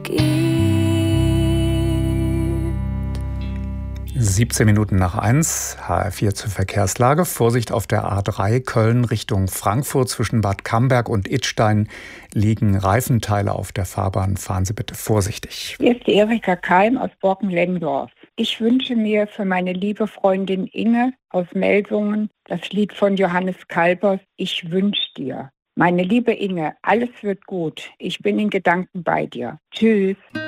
17:07, HR4 zur Verkehrslage. Vorsicht auf der A3 Köln Richtung Frankfurt zwischen Bad Camberg und Idstein liegen Reifenteile auf der Fahrbahn. Fahren Sie bitte vorsichtig. Hier ist die Erika Keim aus Borken-Lendorf. Ich wünsche mir für meine liebe Freundin Inge aus Melsungen das Lied von Johannes Kalbers, Ich wünsch dir. Meine liebe Inge, alles wird gut. Ich bin in Gedanken bei dir. Tschüss.